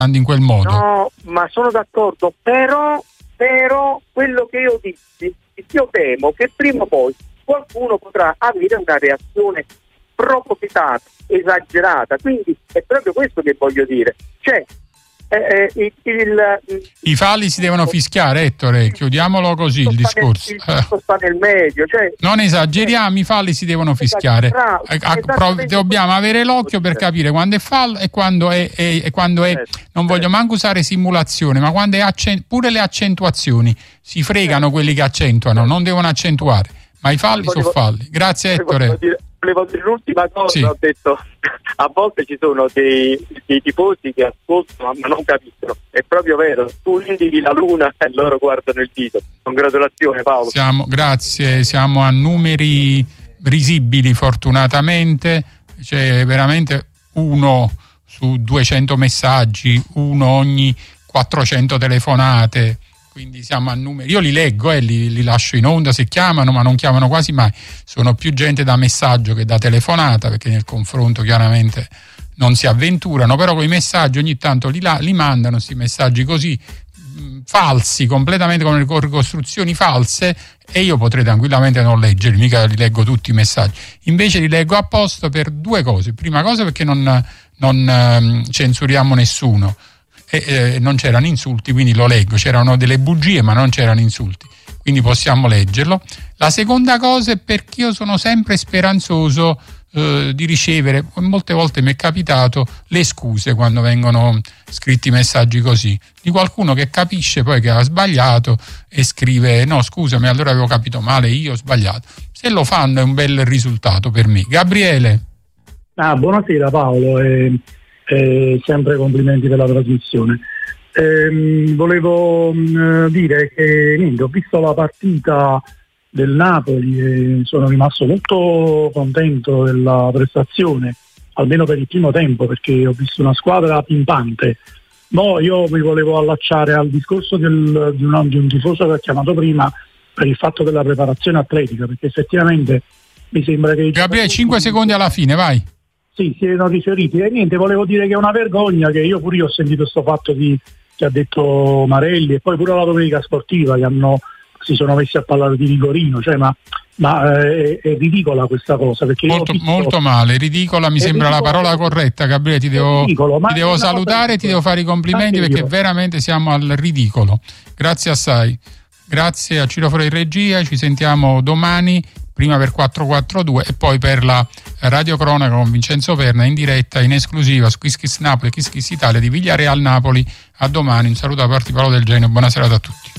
in quel modo. No, ma sono d'accordo, però quello che io dissi, io temo che prima o poi qualcuno potrà avere una reazione spropositata, esagerata, quindi è proprio questo che voglio dire, cioè i falli si devono fischiare, Ettore, chiudiamolo così il discorso. Sta nel medio, cioè, non esageriamo, i falli si devono fischiare. Dobbiamo avere l'occhio per capire quando è fallo e quando è non voglio manco usare simulazione, ma quando è pure le accentuazioni si fregano quelli che accentuano, non devono accentuare, ma i falli sono falli. Grazie, Ettore. Volevo dire l'ultima cosa, sì. Ho detto, a volte ci sono dei tifosi che ascoltano ma non capiscono, è proprio vero, tu indichi la luna e loro guardano il dito. Congratulazioni, Paolo. Grazie, siamo a numeri risibili fortunatamente, c'è veramente 1 su 200 messaggi, 1 ogni 400 telefonate. Quindi siamo a numeri, io li leggo e li lascio in onda se chiamano, ma non chiamano quasi mai, sono più gente da messaggio che da telefonata, perché nel confronto chiaramente non si avventurano, però con i messaggi ogni tanto li mandano, questi messaggi così falsi, completamente con le ricostruzioni false, e io potrei tranquillamente non leggerli, mica li leggo tutti i messaggi, invece li leggo apposta per 2 cose. Prima cosa perché non censuriamo nessuno, non c'erano insulti, quindi lo leggo, c'erano delle bugie ma non c'erano insulti, quindi possiamo leggerlo. La seconda cosa è perché io sono sempre speranzoso di ricevere, molte volte mi è capitato, le scuse quando vengono scritti messaggi così, di qualcuno che capisce poi che ha sbagliato e scrive no scusami, allora avevo capito male, io ho sbagliato. Se lo fanno è un bel risultato per me. Gabriele. Buonasera Paolo, sempre complimenti per la trasmissione. Volevo dire che ho visto la partita del Napoli e sono rimasto molto contento della prestazione, almeno per il primo tempo, perché ho visto una squadra pimpante. Io mi volevo allacciare al discorso di un tifoso che ha chiamato prima per il fatto della preparazione atletica, perché effettivamente mi sembra che Gabriele, 5 secondi alla fine, vai. Sì, si erano riferiti e niente, volevo dire che è una vergogna che io pure ho sentito sto fatto che ha detto Marelli, e poi pure la domenica sportiva che si sono messi a parlare di rigorino, cioè ma è ridicola questa cosa, perché molto male, ridicola, mi sembra la parola corretta. Gabriele, ti devo salutare, ti devo fare i complimenti perché veramente siamo al ridicolo. Grazie assai, grazie a Ciro Frei Regia, ci sentiamo domani, prima per 442 e poi per la radiocronaca con Vincenzo Perna in diretta in esclusiva su Kiss Kiss Napoli e Kiss Kiss Italia di Villareal Napoli. A domani, un saluto da parte di Paolo Del Genio, buona serata a tutti.